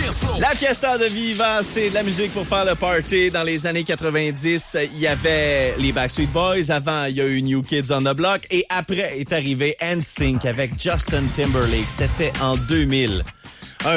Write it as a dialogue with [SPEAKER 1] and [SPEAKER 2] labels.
[SPEAKER 1] La Fiesta de Viva, c'est de la musique pour faire le party. Dans les années 90, il y avait les Backstreet Boys. Avant, il y a eu New Kids on the Block. Et après est arrivé NSYNC avec Justin Timberlake. C'était en 2000.